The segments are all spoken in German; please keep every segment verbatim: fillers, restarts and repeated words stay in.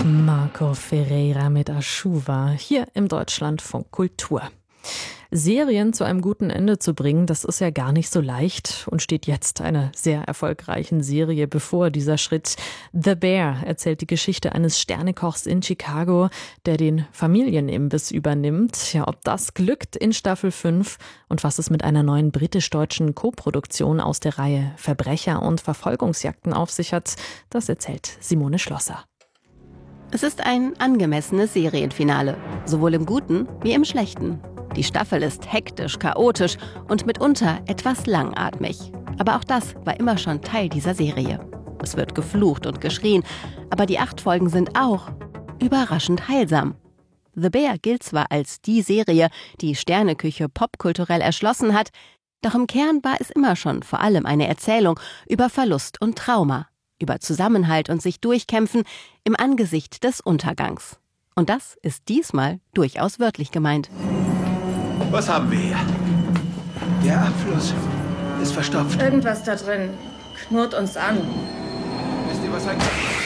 Marco Ferreira mit Aschuva hier im Deutschlandfunk Kultur. Serien zu einem guten Ende zu bringen, das ist ja gar nicht so leicht und steht jetzt einer sehr erfolgreichen Serie bevor. Dieser Schritt The Bear erzählt die Geschichte eines Sternekochs in Chicago, der den Familienimbiss übernimmt. Ja, ob das glückt in Staffel fünf und was es mit einer neuen britisch-deutschen Koproduktion aus der Reihe Verbrecher und Verfolgungsjagden auf sich hat, das erzählt Simone Schlosser. Es ist ein angemessenes Serienfinale, sowohl im Guten wie im Schlechten. Die Staffel ist hektisch, chaotisch und mitunter etwas langatmig. Aber auch das war immer schon Teil dieser Serie. Es wird geflucht und geschrien, aber die acht Folgen sind auch überraschend heilsam. The Bear gilt zwar als die Serie, die Sterneküche popkulturell erschlossen hat, doch im Kern war es immer schon vor allem eine Erzählung über Verlust und Trauma, über Zusammenhalt und sich durchkämpfen im Angesicht des Untergangs. Und das ist diesmal durchaus wörtlich gemeint. Was haben wir hier? Der Abfluss ist verstopft. Irgendwas da drin knurrt uns an. Wisst ihr, was ein...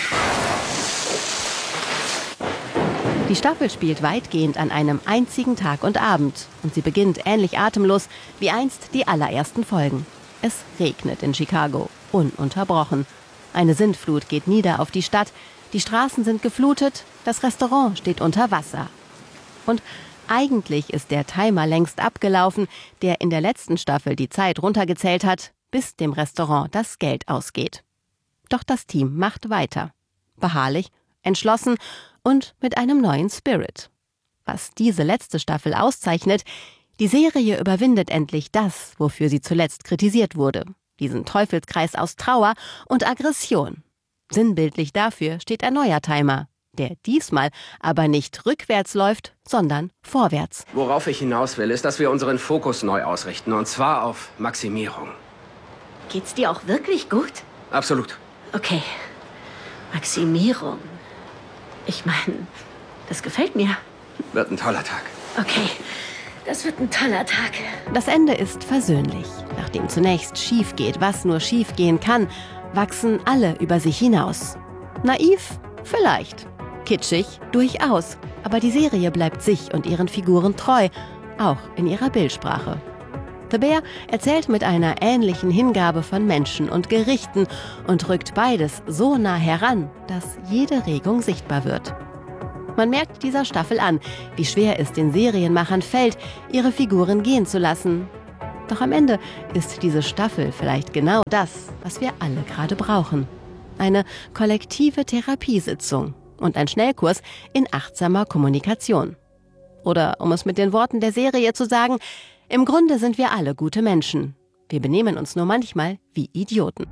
Die Staffel spielt weitgehend an einem einzigen Tag und Abend. Und sie beginnt ähnlich atemlos wie einst die allerersten Folgen. Es regnet in Chicago, ununterbrochen. Eine Sintflut geht nieder auf die Stadt. Die Straßen sind geflutet, das Restaurant steht unter Wasser. Und eigentlich ist der Timer längst abgelaufen, der in der letzten Staffel die Zeit runtergezählt hat, bis dem Restaurant das Geld ausgeht. Doch das Team macht weiter. Beharrlich, entschlossen und mit einem neuen Spirit. Was diese letzte Staffel auszeichnet, die Serie überwindet endlich das, wofür sie zuletzt kritisiert wurde. Diesen Teufelskreis aus Trauer und Aggression. Sinnbildlich dafür steht ein neuer Timer, der diesmal aber nicht rückwärts läuft, sondern vorwärts. Worauf ich hinaus will, ist, dass wir unseren Fokus neu ausrichten, und zwar auf Maximierung. Geht's dir auch wirklich gut? Absolut. Okay, Maximierung. Ich meine, das gefällt mir. Wird ein toller Tag. Okay, das wird ein toller Tag. Das Ende ist versöhnlich. Nachdem zunächst schief geht, was nur schief gehen kann, wachsen alle über sich hinaus. Naiv? Vielleicht. Kitschig? Durchaus. Aber die Serie bleibt sich und ihren Figuren treu, auch in ihrer Bildsprache. The Bear erzählt mit einer ähnlichen Hingabe von Menschen und Gerichten und rückt beides so nah heran, dass jede Regung sichtbar wird. Man merkt dieser Staffel an, wie schwer es den Serienmachern fällt, ihre Figuren gehen zu lassen. Doch am Ende ist diese Staffel vielleicht genau das, was wir alle gerade brauchen. Eine kollektive Therapiesitzung und ein Schnellkurs in achtsamer Kommunikation. Oder, um es mit den Worten der Serie zu sagen, im Grunde sind wir alle gute Menschen. Wir benehmen uns nur manchmal wie Idioten.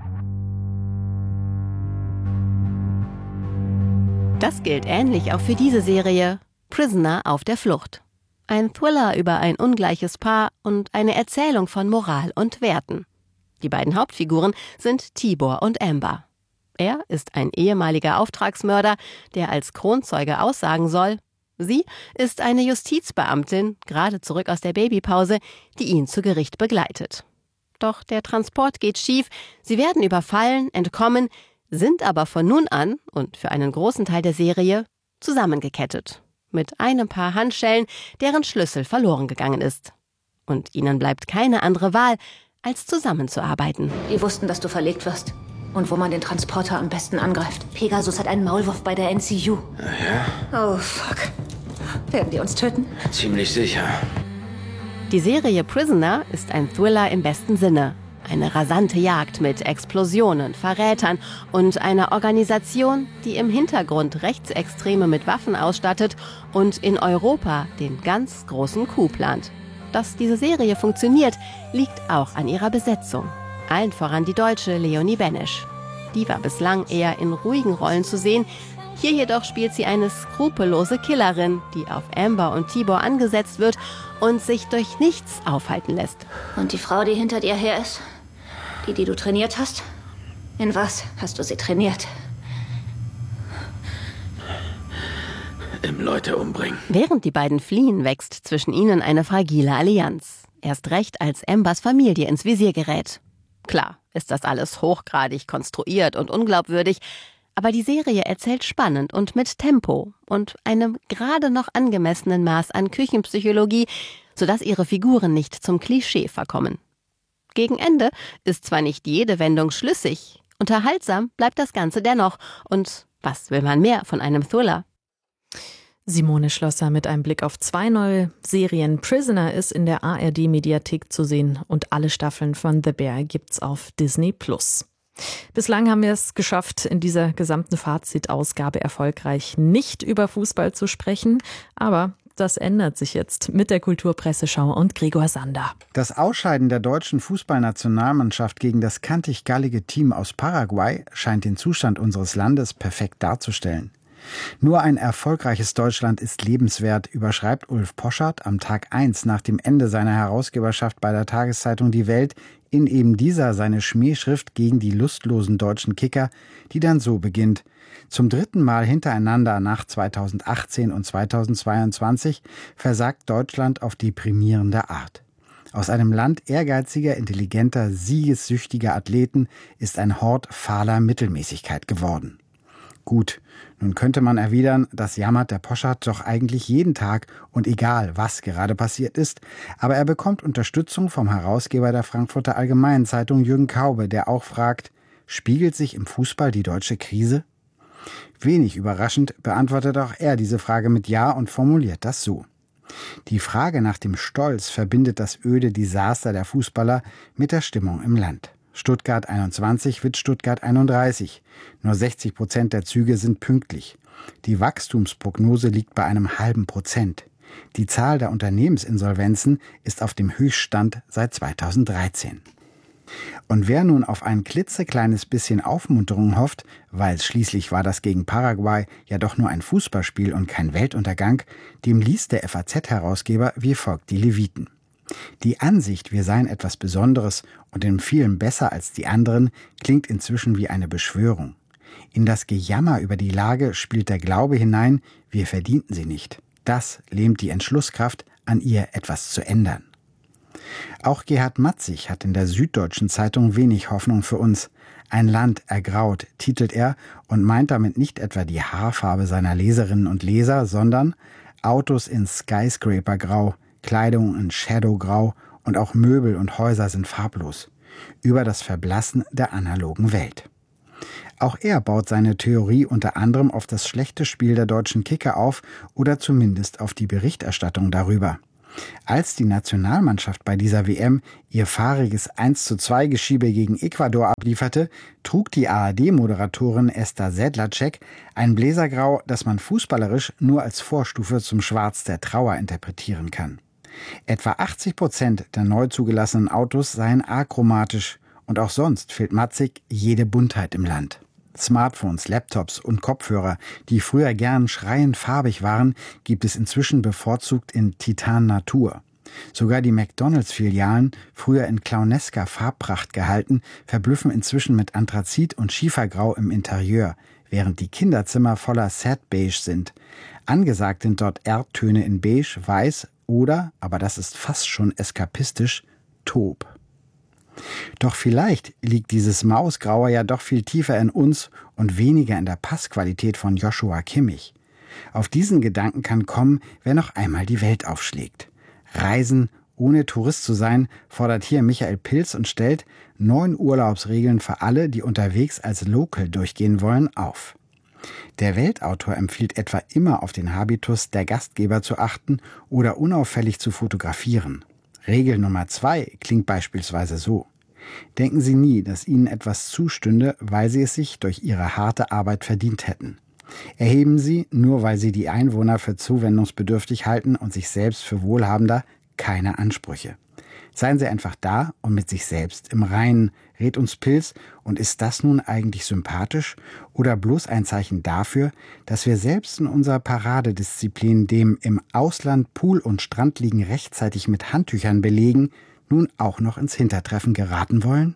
Das gilt ähnlich auch für diese Serie, Prisoner auf der Flucht. Ein Thriller über ein ungleiches Paar und eine Erzählung von Moral und Werten. Die beiden Hauptfiguren sind Tibor und Amber. Er ist ein ehemaliger Auftragsmörder, der als Kronzeuge aussagen soll. Sie ist eine Justizbeamtin, gerade zurück aus der Babypause, die ihn zu Gericht begleitet. Doch der Transport geht schief, sie werden überfallen, entkommen, sind aber von nun an und für einen großen Teil der Serie zusammengekettet. Mit einem Paar Handschellen, deren Schlüssel verloren gegangen ist. Und ihnen bleibt keine andere Wahl, als zusammenzuarbeiten. Die wussten, dass du verlegt wirst. Und wo man den Transporter am besten angreift. Pegasus hat einen Maulwurf bei der N C U. Ja? Oh, fuck. Werden die uns töten? Ziemlich sicher. Die Serie Prisoner ist ein Thriller im besten Sinne. Eine rasante Jagd mit Explosionen, Verrätern und einer Organisation, die im Hintergrund Rechtsextreme mit Waffen ausstattet und in Europa den ganz großen Coup plant. Dass diese Serie funktioniert, liegt auch an ihrer Besetzung. Allen voran die deutsche Leonie Benesch. Die war bislang eher in ruhigen Rollen zu sehen. Hier jedoch spielt sie eine skrupellose Killerin, die auf Amber und Tibor angesetzt wird und sich durch nichts aufhalten lässt. Und die Frau, die hinter dir her ist? Die, die du trainiert hast? In was hast du sie trainiert? Im Leute umbringen. Während die beiden fliehen, wächst zwischen ihnen eine fragile Allianz. Erst recht, als Ambers Familie ins Visier gerät. Klar ist das alles hochgradig konstruiert und unglaubwürdig, Aber die Serie erzählt spannend und mit Tempo und einem gerade noch angemessenen Maß an Küchenpsychologie, sodass ihre Figuren nicht zum Klischee verkommen. Gegen Ende ist zwar nicht jede Wendung schlüssig, unterhaltsam bleibt das Ganze dennoch. Und was will man mehr von einem Thriller? Simone Schlosser mit einem Blick auf zwei neue Serien. Prisoner ist in der A R D-Mediathek zu sehen und alle Staffeln von The Bear gibt's auf Disney Plus. Bislang haben wir es geschafft, in dieser gesamten Fazitausgabe erfolgreich nicht über Fußball zu sprechen, aber das ändert sich jetzt mit der Kulturpresseschau und Gregor Sander. Das Ausscheiden der deutschen Fußballnationalmannschaft gegen das kantig-gallige Team aus Paraguay scheint den Zustand unseres Landes perfekt darzustellen. Nur ein erfolgreiches Deutschland ist lebenswert, überschreibt Ulf Poschardt am Tag eins nach dem Ende seiner Herausgeberschaft bei der Tageszeitung Die Welt in eben dieser seine Schmähschrift gegen die lustlosen deutschen Kicker, die dann so beginnt: Zum dritten Mal hintereinander nach zweitausendachtzehn und zweitausendzweiundzwanzig versagt Deutschland auf deprimierende Art. Aus einem Land ehrgeiziger, intelligenter, siegessüchtiger Athleten ist ein Hort fahler Mittelmäßigkeit geworden. Gut, nun könnte man erwidern, das jammert der Poschardt doch eigentlich jeden Tag und egal, was gerade passiert ist, aber er bekommt Unterstützung vom Herausgeber der Frankfurter Allgemeinen Zeitung Jürgen Kaube, der auch fragt, spiegelt sich im Fußball die deutsche Krise? Wenig überraschend beantwortet auch er diese Frage mit Ja und formuliert das so. Die Frage nach dem Stolz verbindet das öde Desaster der Fußballer mit der Stimmung im Land. Stuttgart einundzwanzig wird Stuttgart einunddreißig. Nur sechzig Prozent der Züge sind pünktlich. Die Wachstumsprognose liegt bei einem halben Prozent. Die Zahl der Unternehmensinsolvenzen ist auf dem Höchststand seit zweitausenddreizehn. Und wer nun auf ein klitzekleines bisschen Aufmunterung hofft, weil schließlich war das gegen Paraguay ja doch nur ein Fußballspiel und kein Weltuntergang, dem liest der F A Z-Herausgeber wie folgt die Leviten. Die Ansicht, wir seien etwas Besonderes und in vielem besser als die anderen, klingt inzwischen wie eine Beschwörung. In das Gejammer über die Lage spielt der Glaube hinein, wir verdienten sie nicht. Das lähmt die Entschlusskraft, an ihr etwas zu ändern. Auch Gerhard Matzig hat in der Süddeutschen Zeitung wenig Hoffnung für uns. Ein Land ergraut, titelt er und meint damit nicht etwa die Haarfarbe seiner Leserinnen und Leser, sondern Autos in Skyscraper-Grau, Kleidung in Shadowgrau und auch Möbel und Häuser sind farblos. Über das Verblassen der analogen Welt. Auch er baut seine Theorie unter anderem auf das schlechte Spiel der deutschen Kicker auf oder zumindest auf die Berichterstattung darüber. Als die Nationalmannschaft bei dieser W M ihr fahriges eins zu zwei Geschiebe gegen Ecuador ablieferte, trug die A R D-Moderatorin Esther Sedlacek ein Bläsergrau, das man fußballerisch nur als Vorstufe zum Schwarz der Trauer interpretieren kann. Etwa achtzig Prozent der neu zugelassenen Autos seien achromatisch und auch sonst fehlt Matzig jede Buntheit im Land. Smartphones, Laptops und Kopfhörer, die früher gern schreiend farbig waren, gibt es inzwischen bevorzugt in Titan Natur. Sogar die McDonalds-Filialen, früher in clownesker Farbpracht gehalten, verblüffen inzwischen mit Anthrazit und Schiefergrau im Interieur, während die Kinderzimmer voller Sad Beige sind. Angesagt sind dort Erdtöne in Beige, Weiß oder, aber das ist fast schon eskapistisch, Taub. Doch vielleicht liegt dieses Mausgrauer ja doch viel tiefer in uns und weniger in der Passqualität von Joshua Kimmich. Auf diesen Gedanken kann kommen, wer noch einmal die Welt aufschlägt. Reisen, ohne Tourist zu sein, fordert hier Michael Pilz und stellt neun Urlaubsregeln für alle, die unterwegs als Local durchgehen wollen, auf. Der Weltautor empfiehlt etwa immer auf den Habitus der Gastgeber zu achten oder unauffällig zu fotografieren. Regel Nummer zwei klingt beispielsweise so. Denken Sie nie, dass Ihnen etwas zustünde, weil Sie es sich durch Ihre harte Arbeit verdient hätten. Erheben Sie, nur weil Sie die Einwohner für zuwendungsbedürftig halten und sich selbst für wohlhabender, keine Ansprüche. Seien Sie einfach da und mit sich selbst im Reinen, rät uns Pilz, und ist das nun eigentlich sympathisch oder bloß ein Zeichen dafür, dass wir selbst in unserer Paradedisziplin, dem im Ausland Pool und Strand liegen rechtzeitig mit Handtüchern belegen, nun auch noch ins Hintertreffen geraten wollen?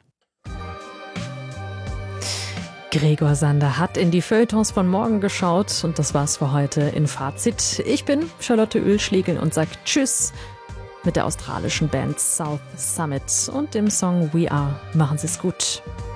Gregor Sander hat in die Feuilletons von morgen geschaut und das war's für heute in Fazit. Ich bin Charlotte Oehlschlegel und sage Tschüss mit der australischen Band South Summit und dem Song We Are. Machen Sie es gut.